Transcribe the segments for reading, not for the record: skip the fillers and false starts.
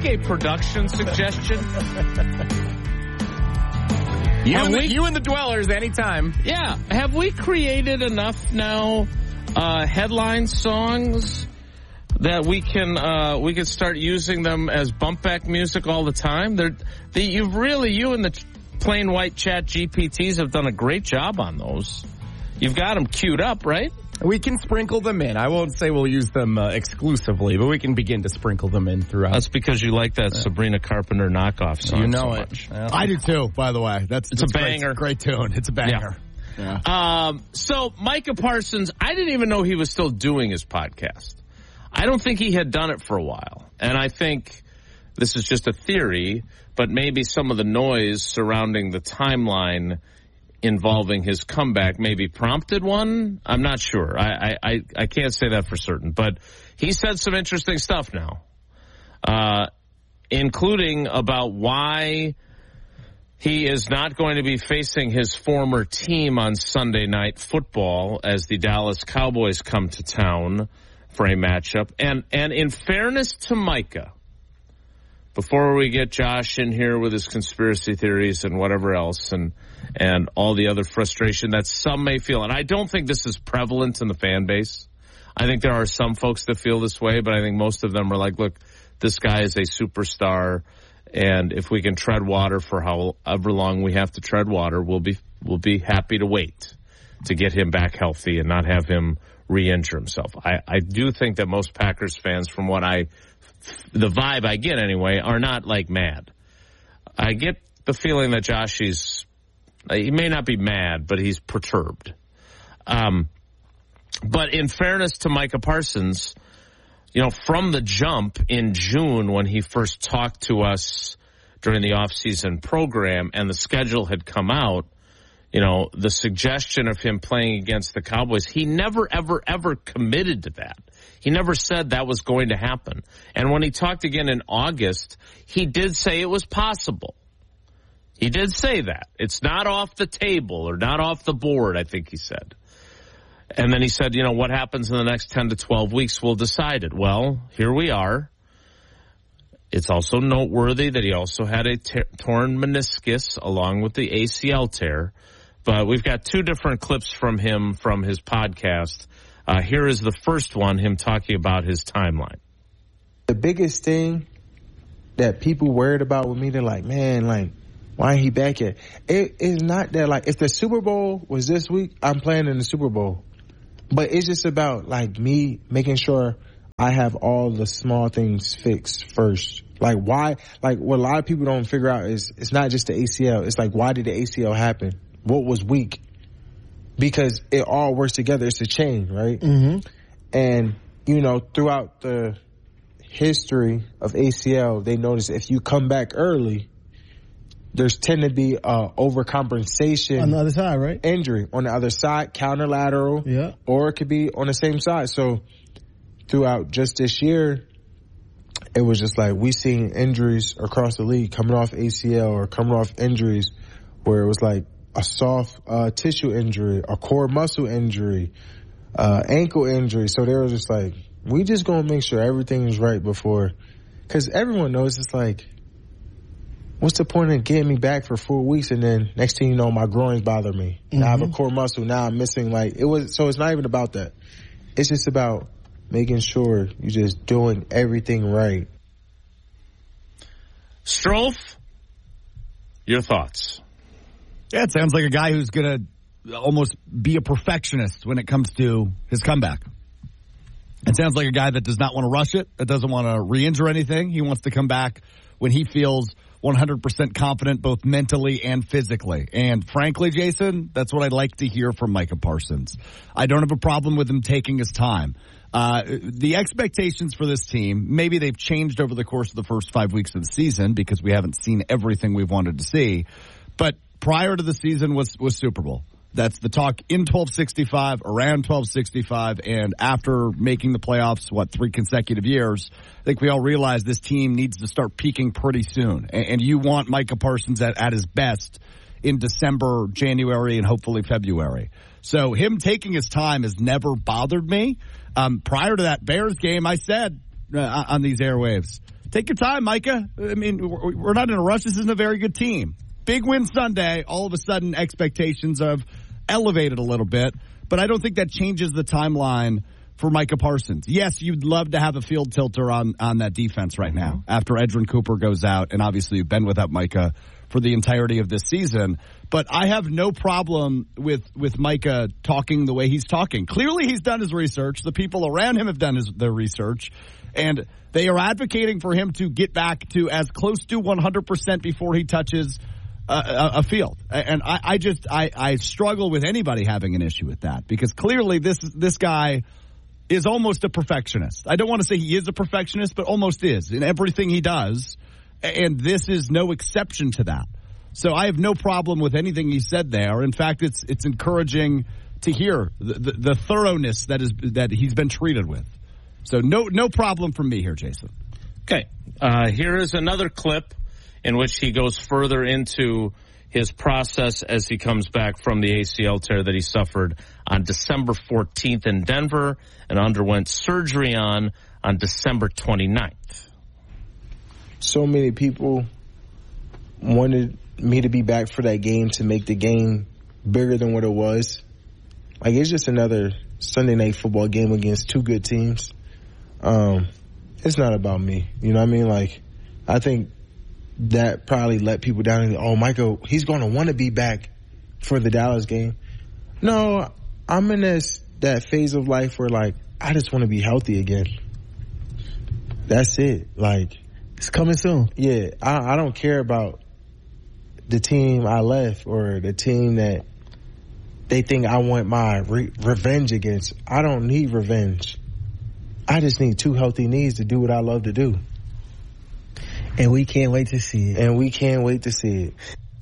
like a production suggestion? You and the Dwellers anytime. Yeah. Have we created enough now headline songs that we can start using them as bump back music all the time? You and the plain white chat GPTs have done a great job on those. You've got them queued up, right? We can sprinkle them in. I won't say we'll use them exclusively, but we can begin to sprinkle them in throughout. That's because you like that Sabrina Carpenter knockoff song. You know so it. Much. Yeah. I do too, by the way. It's a banger. Great tune. It's a banger. Yeah. So Micah Parsons, I didn't even know he was still doing his podcast. I don't think he had done it for a while. And I think this is just a theory, but maybe some of the noise surrounding the timeline involving his comeback maybe prompted one. I'm not sure. I can't say that for certain. But he said some interesting stuff now, including about why he is not going to be facing his former team on Sunday Night Football as the Dallas Cowboys come to town for a matchup. And in fairness to Micah, before we get Josh in here with his conspiracy theories and whatever else and all the other frustration that some may feel, and I don't think this is prevalent in the fan base. I think there are some folks that feel this way, but I think most of them are like, look, this guy is a superstar, and if we can tread water for however long we have to tread water, we'll be happy to wait to get him back healthy and not have him re-injure himself. I do think that most Packers fans, from what the vibe I get anyway, are not like mad. I get the feeling that Josh, he may not be mad, but he's perturbed. But in fairness to Micah Parsons, from the jump in June when he first talked to us during the off-season program and the schedule had come out, the suggestion of him playing against the Cowboys, he never, ever, ever committed to that. He never said that was going to happen. And when he talked again in August, he did say it was possible. He did say that. It's not off the table or not off the board, I think he said. And then he said, what happens in the next 10 to 12 weeks, we'll decide it. Well, here we are. It's also noteworthy that he also had a torn meniscus along with the ACL tear. But we've got two different clips from him from his podcast. Here is the first one, him talking about his timeline. The biggest thing that people worried about with me, they're like, man, why ain't he back yet? It is not that, if the Super Bowl was this week, I'm playing in the Super Bowl. But it's just about, me making sure I have all the small things fixed first. What a lot of people don't figure out is it's not just the ACL. It's why did the ACL happen? What was weak? Because it all works together. It's a chain, right? Mm-hmm. And, throughout the history of ACL, they notice if you come back early, there's tend to be overcompensation. On the other side, right? Injury. On the other side, counterlateral. Yeah. Or it could be on the same side. So throughout just this year, it was just we seen injuries across the league coming off ACL or coming off injuries where it was a soft tissue injury, a core muscle injury, ankle injury. So they were just we just going to make sure everything is right before. Because everyone knows it's what's the point of getting me back for 4 weeks and then next thing you know, my groins bother me. Mm-hmm. Now I have a core muscle. Now I'm missing so it's not even about that. It's just about making sure you're just doing everything right. Strofe, your thoughts? Yeah, it sounds like a guy who's going to almost be a perfectionist when it comes to his comeback. It sounds like a guy that does not want to rush it, that doesn't want to re-injure anything. He wants to come back when he feels 100% confident both mentally and physically. And frankly, Jason, that's what I'd like to hear from Micah Parsons. I don't have a problem with him taking his time. The expectations for this team, maybe they've changed over the course of the first 5 weeks of the season because we haven't seen everything we've wanted to see. But prior to the season was Super Bowl. That's the talk in 1265, around 1265, and after making the playoffs, 3 consecutive years, I think we all realize this team needs to start peaking pretty soon. And you want Micah Parsons at his best in December, January, and hopefully February. So him taking his time has never bothered me. Prior to that Bears game, I said on these airwaves, Take your time, Micah. I mean, we're not in a rush. This isn't a very good team. Big win Sunday. All of a sudden, expectations have elevated a little bit. But I don't think that changes the timeline for Micah Parsons. Yes, you'd love to have a field tilter on that defense right now after Edgerrin Cooper goes out, and obviously you've been without Micah for the entirety of this season. But I have no problem with Micah talking the way he's talking. Clearly he's done his research. The people around him have done their research, and they are advocating for him to get back to as close to 100% before he touches a field. And I struggle with anybody having an issue with that, because clearly this guy is almost a perfectionist. I don't want to say he is a perfectionist, but almost is in everything he does. And this is no exception to that. So I have no problem with anything he said there. In fact, it's encouraging to hear the thoroughness that he's been treated with. So no problem from me here, Jason. Okay. Here is another clip in which he goes further into his process as he comes back from the ACL tear that he suffered on December 14th in Denver and underwent surgery on December 29th. So many people wanted me to be back for that game, to make the game bigger than what it was. Like, it's just another Sunday night football game against two good teams. It's not about me. You know what I mean? Like, I think that probably let people down. And, oh, Michael, he's going to want to be back for the Dallas game. No, I'm in that phase of life where, like, I just want to be healthy again. That's it. Like, it's coming soon. Yeah, I don't care about the team I left or the team that they think I want my revenge against. I don't need revenge. I just need two healthy knees to do what I love to do. And we can't wait to see it.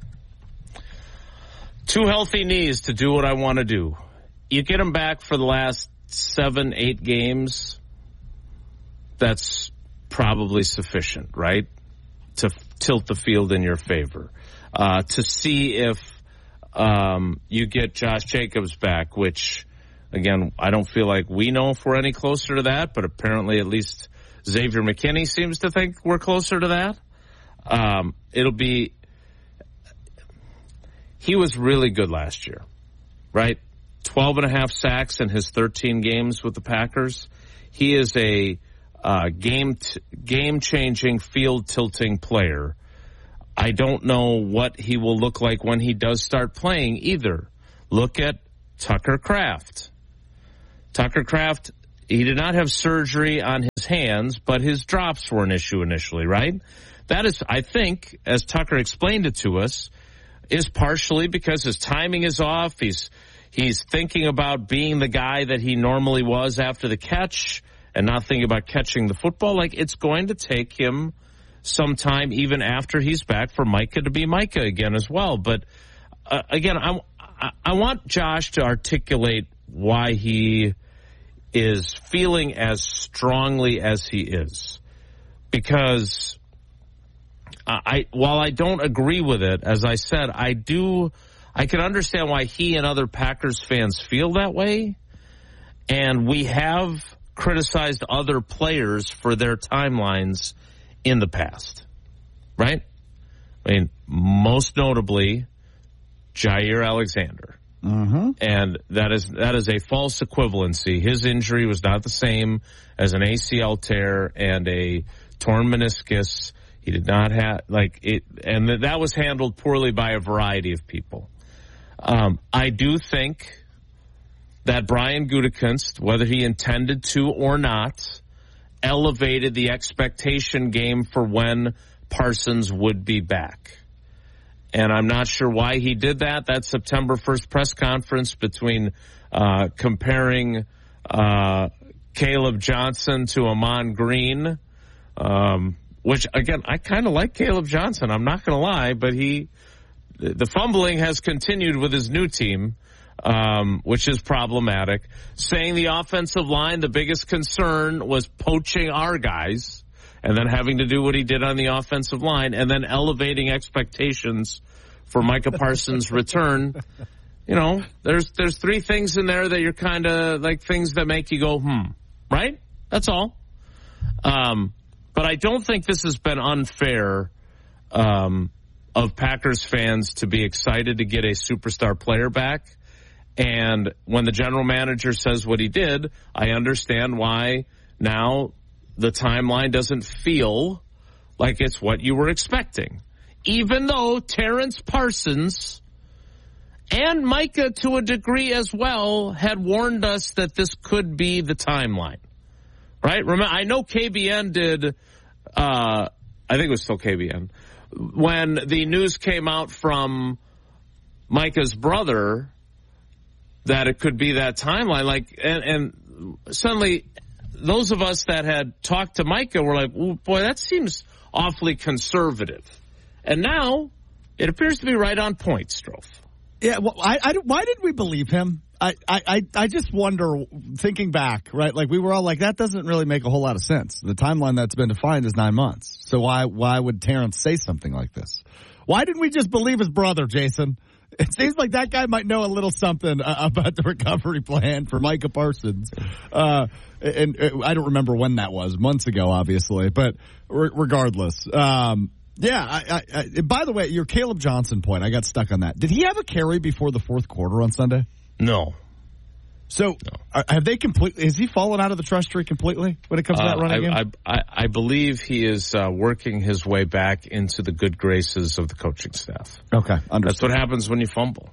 Two healthy knees to do what I want to do. You get them back for the last 7-8 games, that's probably sufficient, right? To tilt the field in your favor. To see if you get Josh Jacobs back, which, again, I don't feel like we know if we're any closer to that, but apparently at least Xavier McKinney seems to think we're closer to that. He was really good last year, right? 12.5 sacks in his 13 games with the Packers. He is a game-changing, field-tilting player. I don't know what he will look like when he does start playing either. Look at Tucker Kraft. Tucker Kraft, he did not have surgery on his hands, but his drops were an issue initially, right? That is, I think, as Tucker explained it to us, is partially because his timing is off. He's thinking about being the guy that he normally was after the catch and not thinking about catching the football. Like, it's going to take him some time, even after he's back, for Micah to be Micah again as well. But, again, I want Josh to articulate why he is feeling as strongly as he is. Because while I don't agree with it, as I said, I can understand why he and other Packers fans feel that way. And we have criticized other players for their timelines in the past, right? I mean, most notably, Jair Alexander. Mm-hmm. And that is a false equivalency. His injury was not the same as an ACL tear and a torn meniscus. He did not have, and that was handled poorly by a variety of people. I do think that Brian Gutekunst, whether he intended to or not, elevated the expectation game for when Parsons would be back. And I'm not sure why he did that. That September 1st press conference between comparing Caleb Johnson to Amon Green, which, again, I kind of like Caleb Johnson. I'm not going to lie, but the fumbling has continued with his new team, which is problematic. Saying the offensive line, the biggest concern was poaching our guys, and then having to do what he did on the offensive line, and then elevating expectations for Micah Parsons' return. You know, there's three things in there that you're kind of like things that make you go, right? That's all. But But I don't think this has been unfair of Packers fans to be excited to get a superstar player back. And when the general manager says what he did, I understand why now the timeline doesn't feel like it's what you were expecting. Even though Terrence Parsons and Micah, to a degree as well, had warned us that this could be the timeline. Right? Remember, I know KBN did, I think it was still KBN, when the news came out from Micah's brother that it could be that timeline. And suddenly those of us that had talked to Micah were like, oh, boy, that seems awfully conservative. And now it appears to be right on point, Strofe. Yeah, well, why did we believe him? I just wonder, thinking back, right? Like, we were all like, that doesn't really make a whole lot of sense. The timeline that's been defined is 9 months. So why would Terrence say something like this? Why didn't we just believe his brother, Jason? It seems like that guy might know a little something about the recovery plan for Micah Parsons. And I don't remember when that was, months ago, obviously. But regardless, yeah, by the way, your Caleb Johnson point, I got stuck on that. Did he have a carry before the fourth quarter on Sunday? No. So, have they completely? Has he fallen out of the trust tree completely when it comes to that running game? I believe he is working his way back into the good graces of the coaching staff. Okay, understood. That's what happens when you fumble.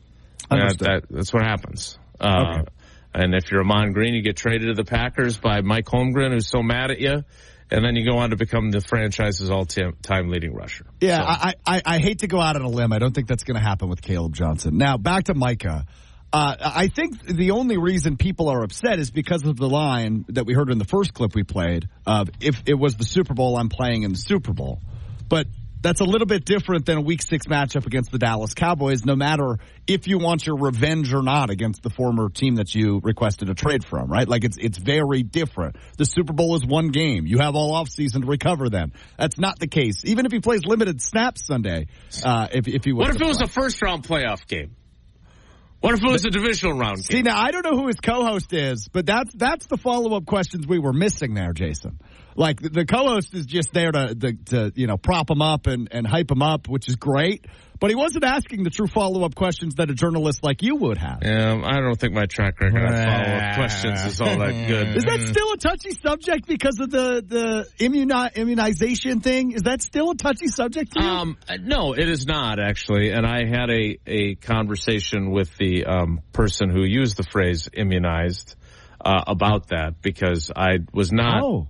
That's what happens. Okay. And if you're Amon Green, you get traded to the Packers by Mike Holmgren, who's so mad at you. And then you go on to become the franchise's all-time leading rusher. Yeah, so. I hate to go out on a limb. I don't think that's going to happen with Caleb Johnson. Now, back to Micah. I think the only reason people are upset is because of the line that we heard in the first clip we played of, if it was the Super Bowl, I'm playing in the Super Bowl. But that's a little bit different than a Week 6 matchup against the Dallas Cowboys, no matter if you want your revenge or not against the former team that you requested a trade from, right? Like, it's very different. The Super Bowl is one game. You have all offseason to recover then. That's not the case. Even if he plays limited snaps Sunday, if he was. What if it was a first-round playoff game? What if it was a divisional round game? See, now, I don't know who his co-host is, but that's the follow-up questions we were missing there, Jason. Like, the co-host is just there to prop him up and hype him up, which is great. But he wasn't asking the true follow-up questions that a journalist like you would have. Yeah, I don't think my track record on follow-up questions is all that good. Is that still a touchy subject because of the immunization thing? Is that still a touchy subject to you? No, it is not, actually. And I had a conversation with the person who used the phrase immunized about that, because I was not